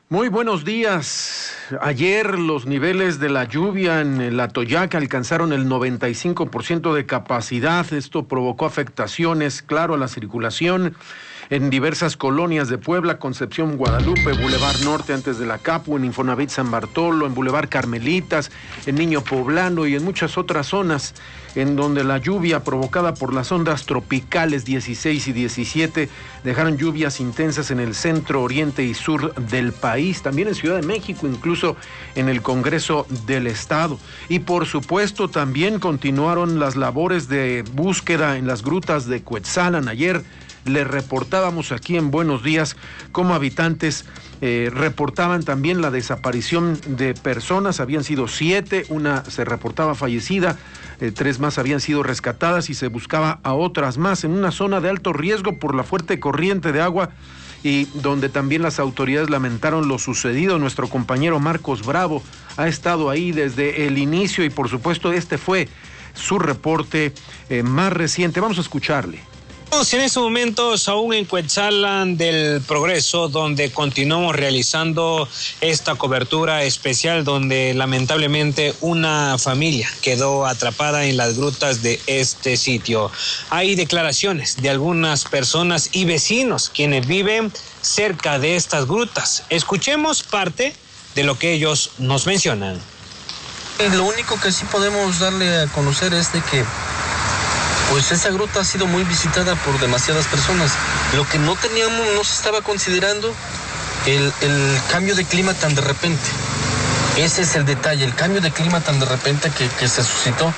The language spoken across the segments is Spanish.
Muy buenos días. Ayer los niveles de la lluvia en el Atoyac alcanzaron el 95% de capacidad. Esto provocó afectaciones, claro, a la circulación en diversas colonias de Puebla, Concepción, Guadalupe, Boulevard Norte antes de la Capu, en Infonavit San Bartolo, en Boulevard Carmelitas, en Niño Poblano y en muchas otras zonas en donde la lluvia provocada por las ondas tropicales 16 y 17 dejaron lluvias intensas en el centro, oriente y sur del país, también en Ciudad de México, incluso en el Congreso del Estado. Y por supuesto también continuaron las labores de búsqueda en las grutas de Cuetzalan. Ayer le reportábamos aquí en Buenos Días cómo habitantes reportaban también la desaparición de personas. Habían sido 7, una se reportaba fallecida, 3 más habían sido rescatadas y se buscaba a otras más en una zona de alto riesgo por la fuerte corriente de agua y donde también las autoridades lamentaron lo sucedido. Nuestro compañero Marcos Bravo ha estado ahí desde el inicio y por supuesto este fue su reporte más reciente. Vamos a escucharle. En estos momentos aún en Cuetzalan del Progreso, donde continuamos realizando esta cobertura especial, donde lamentablemente una familia quedó atrapada en las grutas de este sitio. Hay declaraciones de algunas personas y vecinos quienes viven cerca de estas grutas. Escuchemos parte de lo que ellos nos mencionan. Lo único que sí podemos darle a conocer es de que pues esa gruta ha sido muy visitada por demasiadas personas. Lo que no teníamos, no se estaba considerando el cambio de clima tan de repente. Ese es el detalle, el cambio de clima tan de repente que se suscitó.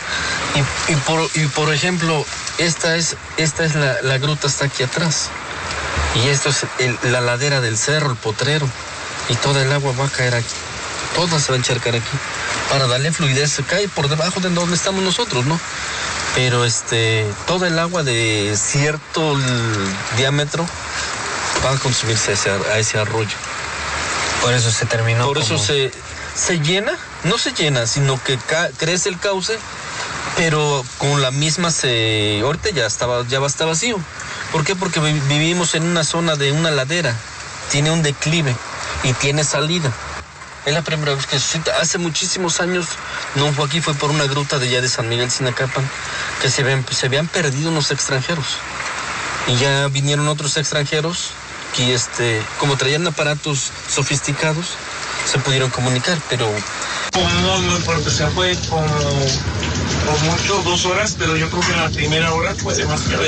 Y por ejemplo, esta es la gruta, está aquí atrás. Y esto es la ladera del cerro, el potrero. Y toda el agua va a caer aquí. Toda se va a encharcar aquí. Para darle fluidez, se cae por debajo de donde estamos nosotros, ¿no? Pero todo el agua de cierto diámetro va a consumirse a ese arroyo. Por eso se terminó. Por eso se llena, no se llena, sino que crece el cauce, pero con la misma ahorita ya va a estar vacío. ¿Por qué? Porque vivimos en una zona de una ladera, tiene un declive y tiene salida. Es la primera vez que suscita. Hace muchísimos años no fue aquí, fue por una gruta de allá de San Miguel Sinacapan, que se habían perdido unos extranjeros. Y ya vinieron otros extranjeros que como traían aparatos sofisticados, se pudieron comunicar, pero... No, porque se fue como por mucho 2 horas, pero yo creo que en la primera hora fue demasiado.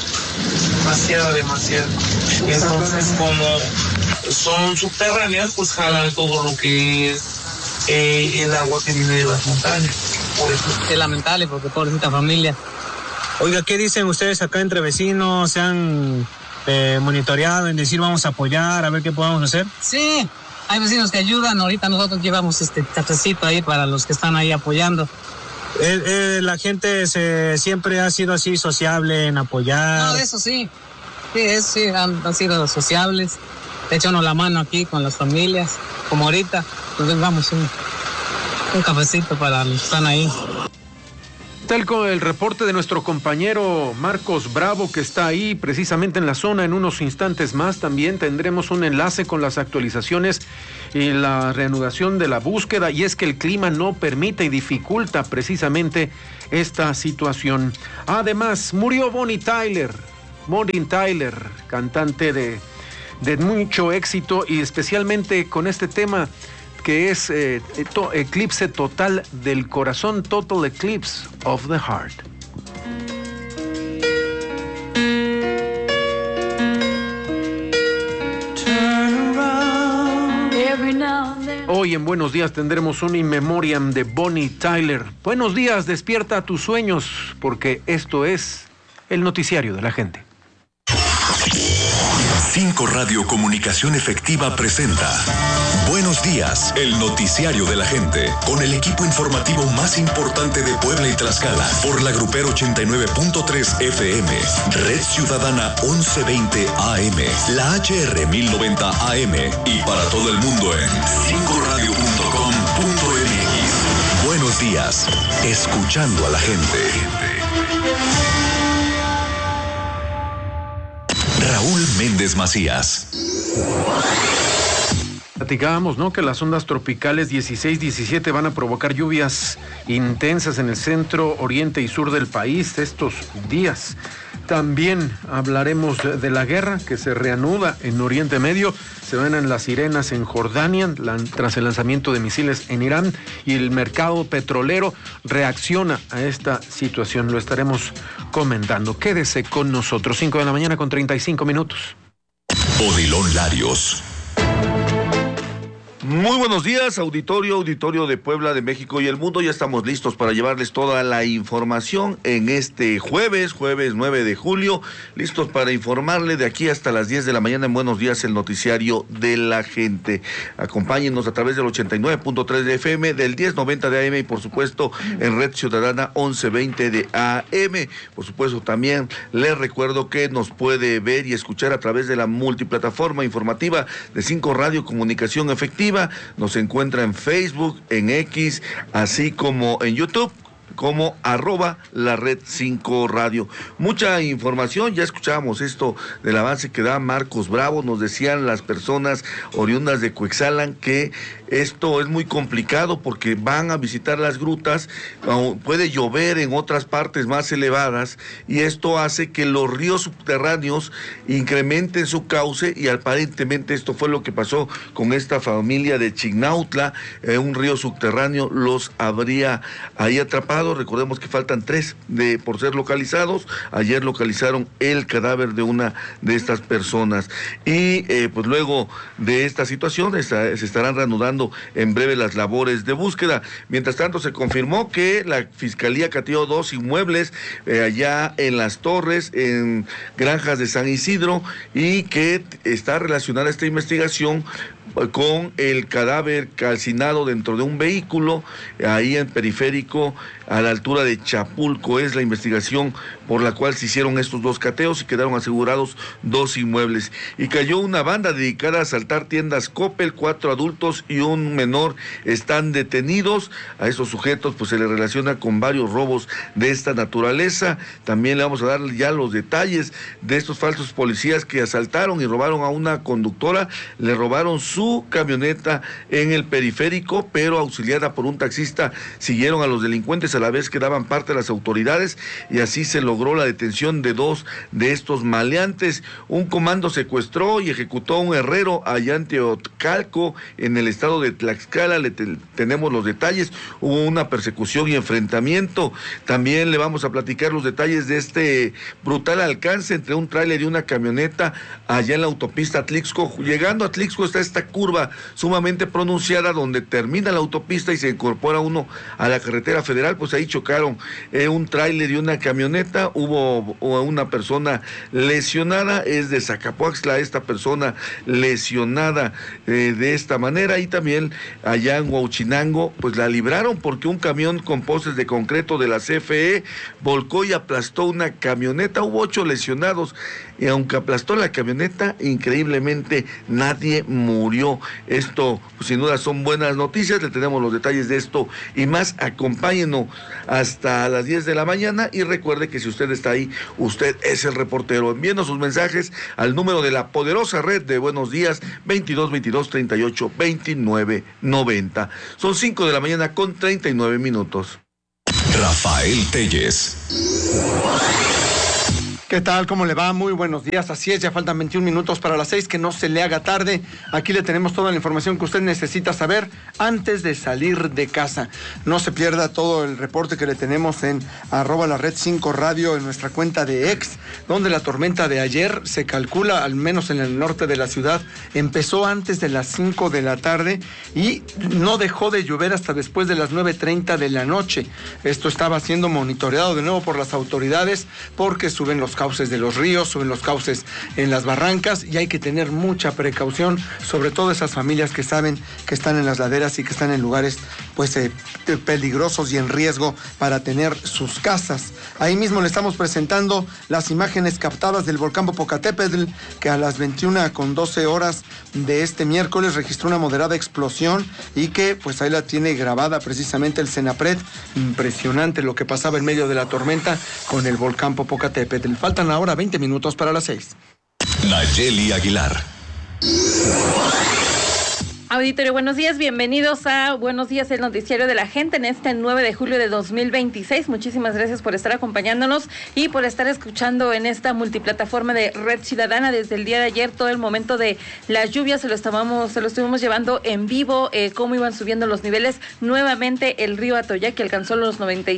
Y entonces como son subterráneas, pues jalan todo lo que es el agua que viene de las montañas. Por eso es lamentable, porque pobrecita familia. Oiga, ¿qué dicen ustedes acá entre vecinos? ¿Se han monitoreado en decir vamos a apoyar, a ver qué podamos hacer? Sí, hay vecinos que ayudan. Ahorita nosotros llevamos cafecito ahí para los que están ahí apoyando. La gente siempre ha sido así sociable en apoyar. No, eso sí. Sí, han sido sociables. Echan la mano aquí con las familias, como ahorita. Entonces vamos un cafecito para los que están ahí. Tal con el reporte de nuestro compañero Marcos Bravo, que está ahí precisamente en la zona. En unos instantes más también tendremos un enlace con las actualizaciones y la reanudación de la búsqueda, y es que el clima no permite y dificulta precisamente esta situación. Además, murió Bonnie Tyler, cantante de mucho éxito, y especialmente con este tema que es eclipse total del corazón, Total Eclipse of the Heart. Hoy en Buenos Días tendremos un in memoriam de Bonnie Tyler. Buenos días, despierta tus sueños, porque esto es el noticiario de la gente. 5 Radio Comunicación Efectiva presenta Buenos Días, el noticiario de la gente, con el equipo informativo más importante de Puebla y Tlaxcala, por la Grupero 89.3 FM, Red Ciudadana 1120 AM, la HR 1090 AM y para todo el mundo en 5radio.com.mx. Buenos Días, escuchando a la gente. Raúl Méndez Macías. Platicábamos, ¿no?, que las ondas tropicales 16, 17 van a provocar lluvias intensas en el centro, oriente y sur del país estos días. También hablaremos de la guerra que se reanuda en Oriente Medio. Se ven las sirenas en Jordania tras el lanzamiento de misiles en Irán, y el mercado petrolero reacciona a esta situación. Lo estaremos comentando. Quédese con nosotros. 5 de la mañana con 35 minutos. Odilon Larios. Muy buenos días, auditorio de Puebla, de México y el mundo. Ya estamos listos para llevarles toda la información en este jueves 9 de julio. Listos para informarle de aquí hasta las 10 de la mañana en Buenos Días, el noticiario de la gente. Acompáñenos a través del 89.3 de FM, del 1090 de AM y por supuesto en Red Ciudadana 1120 de AM. Por supuesto también les recuerdo que nos puede ver y escuchar a través de la multiplataforma informativa de 5 Radio Comunicación Efectiva. Nos encuentra en Facebook, en X, así como en YouTube, como @la Red 5 Radio. Mucha información, ya escuchábamos esto del avance que da Marcos Bravo. Nos decían las personas oriundas de Cuetzalan que esto es muy complicado porque van a visitar las grutas, puede llover en otras partes más elevadas y esto hace que los ríos subterráneos incrementen su cauce, y aparentemente esto fue lo que pasó con esta familia de Chignautla. Un río subterráneo los habría ahí atrapado. Recordemos que faltan 3 por ser localizados. Ayer localizaron el cadáver de una de estas personas y pues luego de esta situación se estarán reanudando en breve las labores de búsqueda. Mientras tanto, se confirmó que la Fiscalía cateó 2 inmuebles allá en Las Torres, en Granjas de San Isidro, y que está relacionada esta investigación con el cadáver calcinado dentro de un vehículo ahí en Periférico, a la altura de Chapulco. Es la investigación por la cual se hicieron estos 2 cateos y quedaron asegurados 2 inmuebles. Y cayó una banda dedicada a asaltar tiendas Coppel. 4 adultos y un menor están detenidos. A estos sujetos pues se les relaciona con varios robos de esta naturaleza. También le vamos a dar ya los detalles de estos falsos policías que asaltaron y robaron a una conductora. Le robaron su camioneta en el Periférico, pero auxiliada por un taxista siguieron a los delincuentes a la vez que daban parte a las autoridades, y así se logró la detención de 2 de estos maleantes. Un comando secuestró y ejecutó a un herrero allá en Teocalco, en el estado de Tlaxcala. Tenemos los detalles. Hubo una persecución y enfrentamiento. También le vamos a platicar los detalles de este brutal alcance entre un tráiler y una camioneta allá en la autopista Atlixco. Llegando a Atlixco está esta curva sumamente pronunciada donde termina la autopista y se incorpora uno a la carretera federal. Pues ahí chocaron un tráiler y una camioneta. Hubo una persona lesionada, es de Zacapuaxtla esta persona lesionada de esta manera. Y también allá en Huauchinango pues la libraron porque un camión con postes de concreto de la CFE volcó y aplastó una camioneta. Hubo 8 lesionados y aunque aplastó la camioneta, increíblemente nadie murió. Esto pues, sin duda son buenas noticias. Le tenemos los detalles de esto y más. Acompáñenos hasta las 10 de la mañana y recuerde que si usted está ahí, usted es el reportero. Envíenos sus mensajes al número de la poderosa red de Buenos Días, 22-22-38-29-90. Son 5 de la mañana con 39 minutos. Rafael Telles. ¿Qué tal? ¿Cómo le va? Muy buenos días. Así es, ya faltan 21 minutos para las 6, que no se le haga tarde. Aquí le tenemos toda la información que usted necesita saber antes de salir de casa. No se pierda todo el reporte que le tenemos en @la Red 5 Radio en nuestra cuenta de X, donde la tormenta de ayer se calcula, al menos en el norte de la ciudad, empezó antes de las 5 de la tarde y no dejó de llover hasta después de las 9:30 de la noche. Esto estaba siendo monitoreado de nuevo por las autoridades porque suben los cauces de los ríos, suben los cauces en las barrancas y hay que tener mucha precaución, sobre todo esas familias que saben que están en las laderas y que están en lugares pues peligrosos y en riesgo para tener sus casas. Ahí mismo le estamos presentando las imágenes captadas del volcán Popocatépetl, que a las 21:12 de este miércoles registró una moderada explosión y que pues ahí la tiene grabada precisamente el Senapred. Impresionante lo que pasaba en medio de la tormenta con el volcán Popocatépetl. Faltan ahora 20 minutos para las 6. Nayeli Aguilar. Auditorio, buenos días, bienvenidos a Buenos Días, el noticiario de la gente en este 9 de julio de 2026. Muchísimas gracias por estar acompañándonos y por estar escuchando en esta multiplataforma de Red Ciudadana. Desde el día de ayer, todo el momento de las lluvias se lo estuvimos llevando en vivo, cómo iban subiendo los niveles. Nuevamente el río Atoyac, que alcanzó el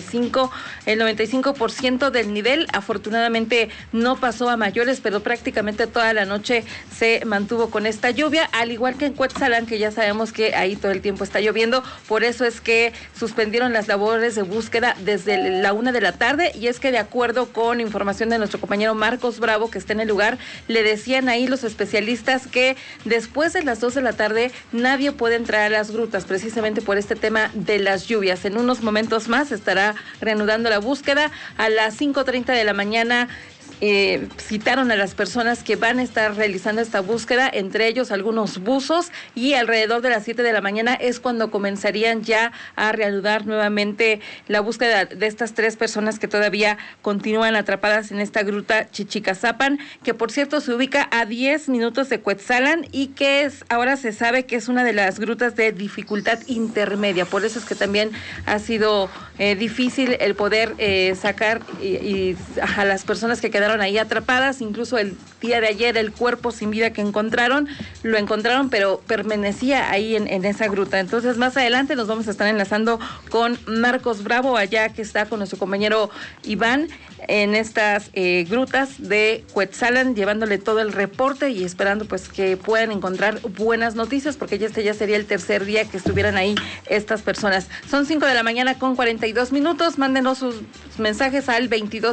95% del nivel. Afortunadamente no pasó a mayores, pero prácticamente toda la noche se mantuvo con esta lluvia, al igual que en Cuetzalan, que ya sabemos que ahí todo el tiempo está lloviendo. Por eso es que suspendieron las labores de búsqueda desde la 1 de la tarde, y es que de acuerdo con información de nuestro compañero Marcos Bravo, que está en el lugar, le decían ahí los especialistas que después de las 2 de la tarde nadie puede entrar a las grutas, precisamente por este tema de las lluvias. En unos momentos más estará reanudando la búsqueda. A las 5:30 de la mañana citaron a las personas que van a estar realizando esta búsqueda, entre ellos algunos buzos, y alrededor de las 7 de la mañana es cuando comenzarían ya a reanudar nuevamente la búsqueda de estas 3 personas que todavía continúan atrapadas en esta gruta Chichicazapan, que por cierto se ubica a 10 minutos de Cuetzalan y que ahora se sabe que es una de las grutas de dificultad intermedia. Por eso es que también ha sido difícil el poder sacar a las personas que quedaron ahí atrapadas. Incluso el día de ayer el cuerpo sin vida que lo encontraron, pero permanecía ahí en esa gruta. Entonces más adelante nos vamos a estar enlazando con Marcos Bravo, allá que está con nuestro compañero Iván en estas grutas de Cuetzalan, llevándole todo el reporte y esperando pues que puedan encontrar buenas noticias, porque ya sería el tercer día que estuvieran ahí estas personas. Son 5 de la mañana con 42 minutos. Mándenos sus mensajes al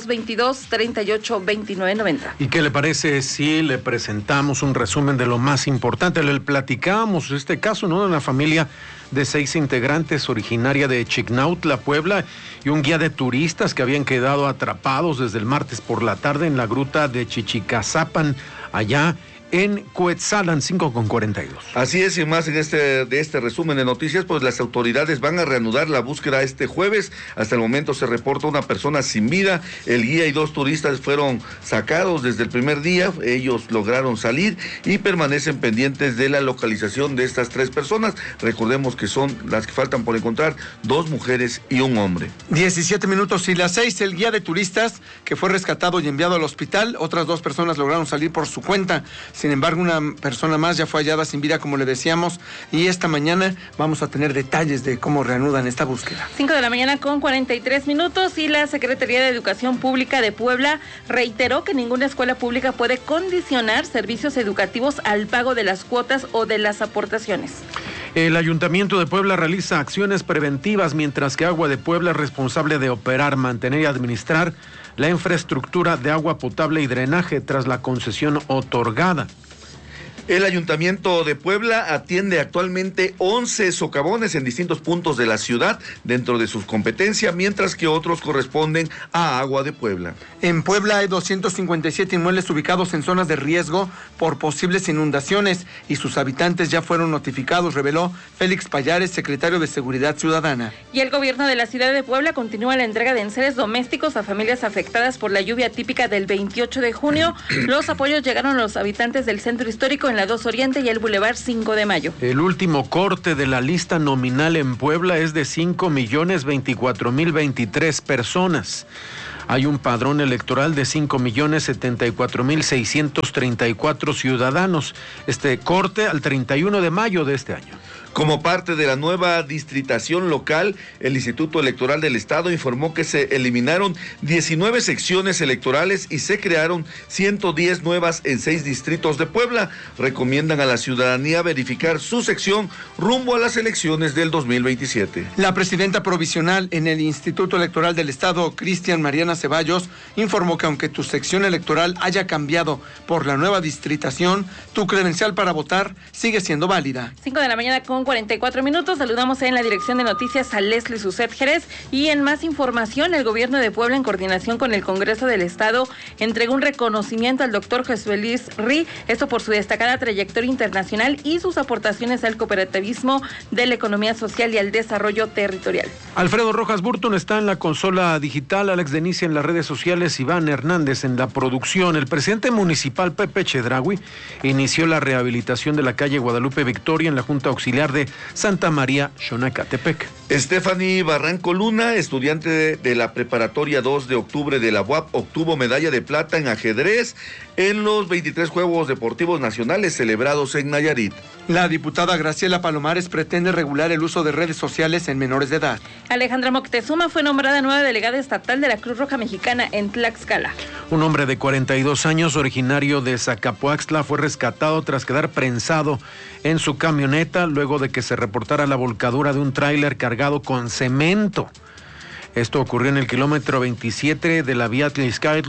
2222-382990. ¿Y qué le parece si le presentamos un resumen de lo más importante? Le platicábamos este caso, ¿no?, de una familia de 6 integrantes originaria de Chignautla, Puebla, y un guía de turistas que habían quedado atrapados desde el martes por la tarde en la gruta de Chichicazapan, allá en Cuetzalan. 5:42. Así es, y más de este resumen de noticias, pues las autoridades van a reanudar la búsqueda este jueves. Hasta el momento se reporta una persona sin vida. El guía y 2 turistas fueron sacados desde el primer día. Ellos lograron salir y permanecen pendientes de la localización de estas 3 personas. Recordemos que son las que faltan por encontrar, 2 mujeres y un hombre. 17 minutos y las 6, el guía de turistas que fue rescatado y enviado al hospital. Otras 2 personas lograron salir por su cuenta. Sin embargo, una persona más ya fue hallada sin vida, como le decíamos, y esta mañana vamos a tener detalles de cómo reanudan esta búsqueda. 5 de la mañana con 43 minutos, y la Secretaría de Educación Pública de Puebla reiteró que ninguna escuela pública puede condicionar servicios educativos al pago de las cuotas o de las aportaciones. El Ayuntamiento de Puebla realiza acciones preventivas, mientras que Agua de Puebla es responsable de operar, mantener y administrar la infraestructura de agua potable y drenaje tras la concesión otorgada. El Ayuntamiento de Puebla atiende actualmente 11 socavones en distintos puntos de la ciudad dentro de sus competencias, mientras que otros corresponden a Agua de Puebla. En Puebla hay 257 inmuebles ubicados en zonas de riesgo por posibles inundaciones y sus habitantes ya fueron notificados, reveló Félix Payares, secretario de Seguridad Ciudadana. Y el gobierno de la ciudad de Puebla continúa la entrega de enseres domésticos a familias afectadas por la lluvia típica del 28 de junio. Los apoyos llegaron a los habitantes del centro histórico en la 2 Oriente y el Boulevard 5 de Mayo. El último corte de la lista nominal en Puebla es de 5,024,023 personas. Hay un padrón electoral de 5,074,634 ciudadanos. Este corte al 31 de mayo de este año. Como parte de la nueva distritación local, el Instituto Electoral del Estado informó que se eliminaron 19 secciones electorales y se crearon 110 nuevas en 6 distritos de Puebla. Recomiendan a la ciudadanía verificar su sección rumbo a las elecciones del 2027. La presidenta provisional en el Instituto Electoral del Estado, Cristian Mariana Ceballos, informó que aunque tu sección electoral haya cambiado por la nueva distritación, tu credencial para votar sigue siendo válida. 5 de la mañana con 8:44. Saludamos en la dirección de noticias a Leslie Suset Jerez. Y en más información, el gobierno de Puebla, en coordinación con el Congreso del Estado, entregó un reconocimiento al doctor Jesús Luis Rí, esto por su destacada trayectoria internacional y sus aportaciones al cooperativismo, de la economía social y al desarrollo territorial. Alfredo Rojas Burton está en la consola digital, Alex Denicia en las redes sociales, Iván Hernández en la producción. El presidente municipal Pepe Chedraui inició la rehabilitación de la calle Guadalupe Victoria en la Junta Auxiliar de Santa María Xonacatepec. Stephanie Barranco Luna, estudiante de la preparatoria 2 de octubre de la UAP, obtuvo medalla de plata en ajedrez en los 23 Juegos Deportivos Nacionales celebrados en Nayarit. La diputada Graciela Palomares pretende regular el uso de redes sociales en menores de edad. Alejandra Moctezuma fue nombrada nueva delegada estatal de la Cruz Roja Mexicana en Tlaxcala. Un hombre de 42 años, originario de Zacapuaxtla, fue rescatado tras quedar prensado en su camioneta luego de que se reportara la volcadura de un tráiler cargado con cemento. Esto ocurrió en el kilómetro 27 de la vía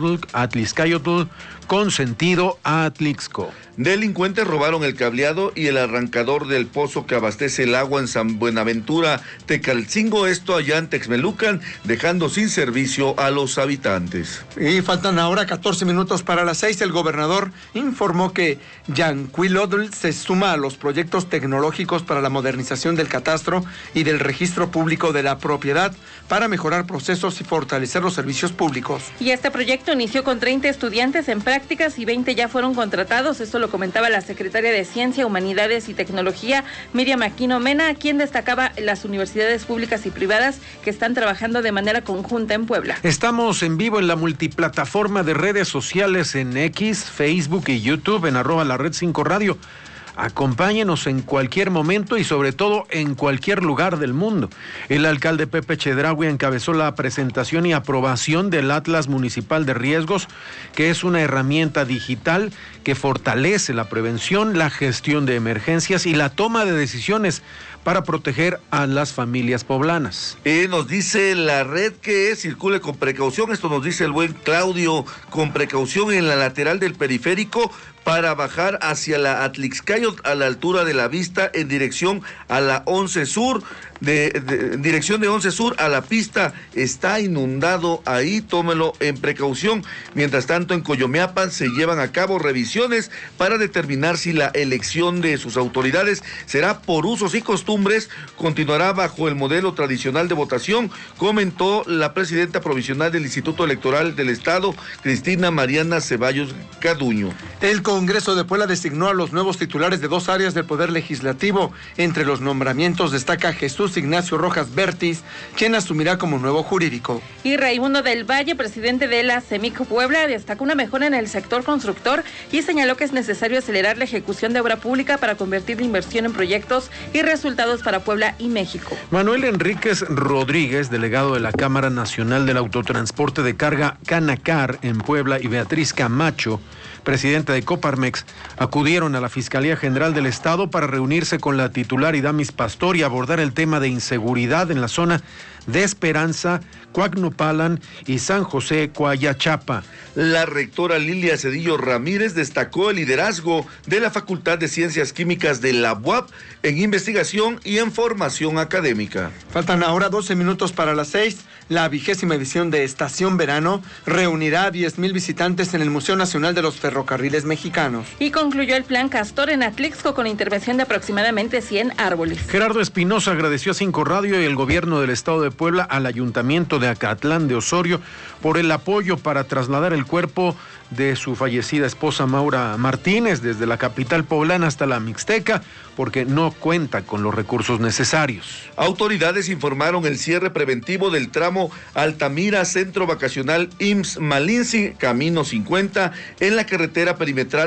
Atlixcayotl con sentido a Atlixco. Delincuentes robaron el cableado y el arrancador del pozo que abastece el agua en San Buenaventura, Tecalcingo, esto allá en Texmelucan, dejando sin servicio a los habitantes. Y faltan ahora 14 minutos para las 6. El gobernador informó que Yanquilodl se suma a los proyectos tecnológicos para la modernización del catastro y del registro público de la propiedad para mejorar procesos y fortalecer los servicios públicos. Y este proyecto inició con 30 estudiantes en prácticas y 20 ya fueron contratados. Esto lo comentaba la secretaria de Ciencia, Humanidades y Tecnología, Miriam Aquino Mena, quien destacaba las universidades públicas y privadas que están trabajando de manera conjunta en Puebla. Estamos en vivo en la multiplataforma de redes sociales en X, Facebook y YouTube en @lared5radio. Acompáñenos en cualquier momento y sobre todo en cualquier lugar del mundo. El alcalde Pepe Chedraui encabezó la presentación y aprobación del Atlas Municipal de Riesgos, que es una herramienta digital que fortalece la prevención, la gestión de emergencias y la toma de decisiones para proteger a las familias poblanas. Nos dice la red que circule con precaución, esto nos dice el buen Claudio, con precaución en la lateral del periférico para bajar hacia la Atlixcayotl a la altura de la vista en dirección a la 11 Sur, dirección de 11 Sur a la pista, está inundado ahí, tómelo en precaución. Mientras tanto, en Coyomeapan se llevan a cabo revisiones para determinar si la elección de sus autoridades será por usos y costumbres, continuará bajo el modelo tradicional de votación, comentó la presidenta provisional del Instituto Electoral del Estado, Cristina Mariana Ceballos Caduño. El Congreso de Puebla designó a los nuevos titulares de 2 áreas del Poder Legislativo. Entre los nombramientos destaca Jesús Ignacio Rojas Bertis, quien asumirá como nuevo jurídico. Y Raimundo del Valle, presidente de la CEMIC Puebla, destacó una mejora en el sector constructor y señaló que es necesario acelerar la ejecución de obra pública para convertir la inversión en proyectos y resultados para Puebla y México. Manuel Enríquez Rodríguez, delegado de la Cámara Nacional del Autotransporte de Carga Canacar en Puebla, y Beatriz Camacho, presidenta de Coparmex, acudieron a la Fiscalía General del Estado para reunirse con la titular Idamis Pastor y abordar el tema de inseguridad en la zona de Esperanza, Coacnopalan y San José Coayachapa. La rectora Lilia Cedillo Ramírez destacó el liderazgo de la Facultad de Ciencias Químicas de la UAP en investigación y en formación académica. Faltan ahora 12 minutos para las 6. La 20ª edición de Estación Verano reunirá a 10,000 visitantes en el Museo Nacional de los Ferrocarriles Mexicanos. Y concluyó el plan Castor en Atlixco con intervención de aproximadamente 100 árboles. Gerardo Espinosa agradeció a 5 Radio y el gobierno del Estado de Puebla al Ayuntamiento de Acatlán de Osorio por el apoyo para trasladar el cuerpo de su fallecida esposa Maura Martínez desde la capital poblana hasta la Mixteca, porque no cuenta con los recursos necesarios. Autoridades informaron el cierre preventivo del tramo Altamira Centro Vacacional IMSS Malinci, Camino 50, en la carretera perimetral